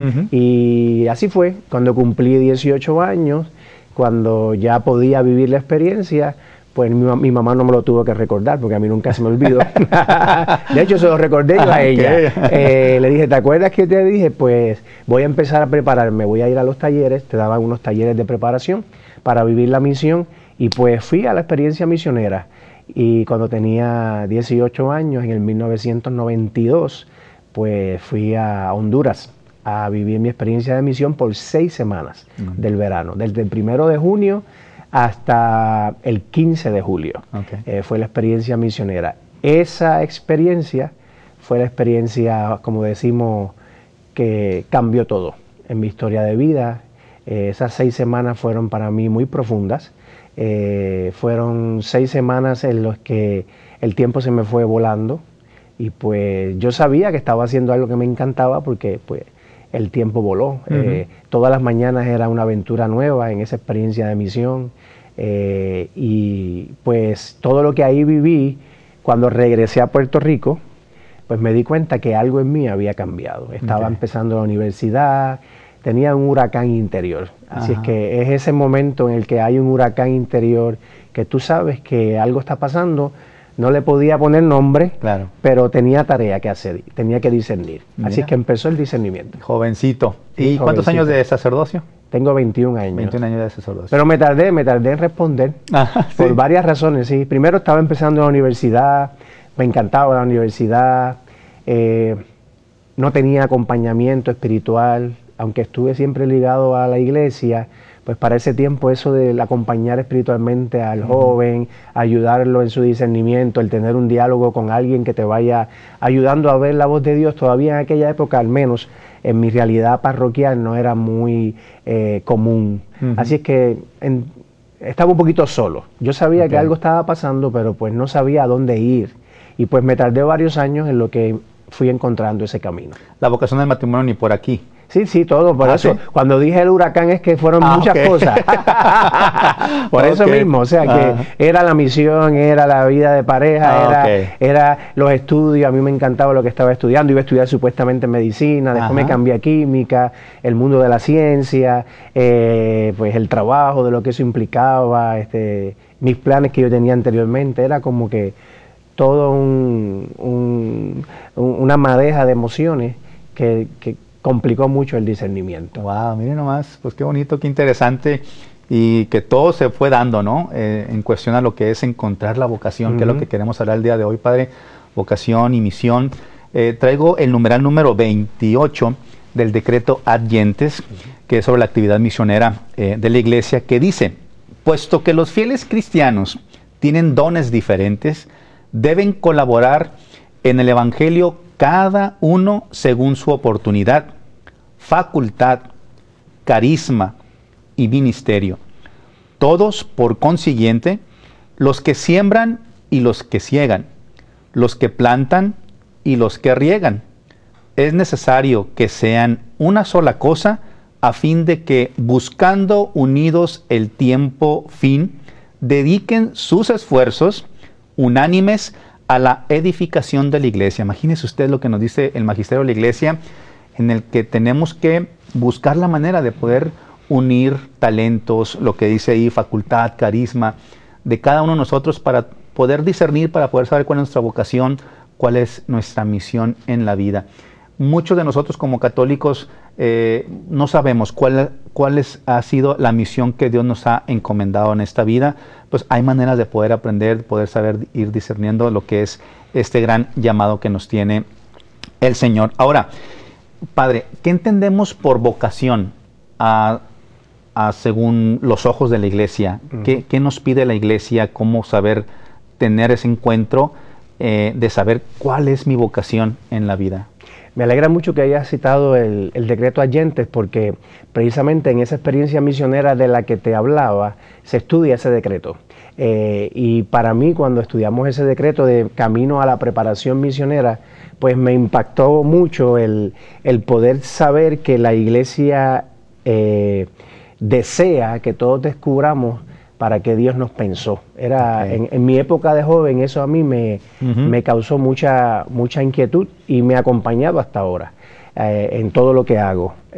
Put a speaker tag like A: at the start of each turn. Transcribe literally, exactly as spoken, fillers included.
A: Uh-huh.
B: Y así fue, cuando cumplí dieciocho años, cuando ya podía vivir la experiencia, pues mi, mi mamá no me lo tuvo que recordar, porque a mí nunca se me olvidó. De hecho, se lo recordé yo a ella.
A: Okay.
B: Eh, le dije, ¿te acuerdas que te dije? Pues voy a empezar a prepararme, voy a ir a los talleres, te daban unos talleres de preparación para vivir la misión, y pues fui a la experiencia misionera. Y cuando tenía dieciocho años, en el mil novecientos noventa y dos, pues fui a Honduras a vivir mi experiencia de misión por seis semanas uh-huh. del verano, desde el primero de junio hasta el quince de julio.
A: Okay.
B: Eh, fue la experiencia misionera. Esa experiencia fue la experiencia, como decimos, que cambió todo en mi historia de vida. Eh, esas seis semanas fueron para mí muy profundas. Eh, fueron seis semanas en las que el tiempo se me fue volando, y pues yo sabía que estaba haciendo algo que me encantaba, porque pues el tiempo voló. Uh-huh. Eh, todas las mañanas era una aventura nueva en esa experiencia de misión, eh, y pues todo lo que ahí viví, cuando regresé a Puerto Rico, pues me di cuenta que algo en mí había cambiado. Estaba okay. empezando la universidad, tenía un huracán interior. Así Ajá. es que es ese momento en el que hay un huracán interior, que tú sabes que algo está pasando. No le podía poner nombre,
A: claro.
B: pero tenía tarea que hacer, tenía que discernir. Mira. Así es que empezó el discernimiento.
A: Jovencito. ¿Y
B: sí,
A: cuántos
B: jovencito.
A: años de sacerdocio?
B: Tengo veintiún años.
A: veintiún años de sacerdocio.
B: Pero me tardé, me tardé en responder.
A: Ajá,
B: por
A: sí.
B: varias razones, sí. Primero estaba empezando la universidad, me encantaba la universidad, eh, no tenía acompañamiento espiritual, aunque estuve siempre ligado a la iglesia. Pues para ese tiempo eso de acompañar espiritualmente al uh-huh. joven, ayudarlo en su discernimiento, el tener un diálogo con alguien que te vaya ayudando a ver la voz de Dios, todavía en aquella época, al menos en mi realidad parroquial, no era muy eh, común. Uh-huh. Así es que en, estaba un poquito solo. Yo sabía okay. que algo estaba pasando, pero pues no sabía a dónde ir. Y pues me tardé varios años en lo que fui encontrando ese camino.
A: La vocación del matrimonio ni por aquí.
B: Sí, sí, todo, por
A: ah,
B: eso.
A: ¿sí?
B: Cuando dije el huracán es que fueron
A: ah,
B: muchas
A: okay.
B: cosas. Por okay. eso mismo, o sea, que ah. era la misión, era la vida de pareja,
A: ah,
B: era,
A: okay.
B: era los estudios. A mí me encantaba lo que estaba estudiando. Iba a estudiar supuestamente medicina, después Ajá. me cambié a química, el mundo de la ciencia, eh, pues el trabajo, de lo que eso implicaba, este, mis planes que yo tenía anteriormente. Era como que todo un, un, un, una madeja de emociones que... que complicó mucho el discernimiento.
A: Wow, miren nomás, pues qué bonito, qué interesante, y que todo se fue dando, ¿no? Eh, en cuestión a lo que es encontrar la vocación, uh-huh. que es lo que queremos hablar el día de hoy, Padre, vocación y misión. Eh, traigo el numeral número veintiocho del decreto Ad Gentes, uh-huh. que es sobre la actividad misionera eh, de la Iglesia, que dice: puesto que los fieles cristianos tienen dones diferentes, deben colaborar en el Evangelio cada uno según su oportunidad, facultad, carisma y ministerio. Todos, por consiguiente, los que siembran y los que ciegan, los que plantan y los que riegan. Es necesario que sean una sola cosa, a fin de que, buscando unidos el tiempo fin, dediquen sus esfuerzos unánimes a la edificación de la iglesia. Imagínese usted lo que nos dice el magisterio de la iglesia, en el que tenemos que buscar la manera de poder unir talentos, lo que dice ahí, facultad, carisma, de cada uno de nosotros, para poder discernir, para poder saber cuál es nuestra vocación, cuál es nuestra misión en la vida. Muchos de nosotros como católicos eh, no sabemos cuál, cuál es, ha sido la misión que Dios nos ha encomendado en esta vida. Pues hay maneras de poder aprender, poder saber ir discerniendo lo que es este gran llamado que nos tiene el Señor. Ahora, Padre, ¿qué entendemos por vocación a, a, según los ojos de la Iglesia? Uh-huh. ¿Qué, ¿Qué nos pide la Iglesia? ¿Cómo saber tener ese encuentro eh, de saber cuál es mi vocación en la vida?
B: Me alegra mucho que hayas citado el, el decreto Ad Gentes, porque precisamente en esa experiencia misionera de la que te hablaba, se estudia ese decreto. Eh, y para mí, cuando estudiamos ese decreto de camino a la preparación misionera, pues me impactó mucho el, el poder saber que la Iglesia eh, desea que todos descubramos para qué Dios nos pensó. Era, okay. en, en mi época de joven, eso a mí me, uh-huh. me causó mucha, mucha inquietud y me ha acompañado hasta ahora eh, en todo lo que hago.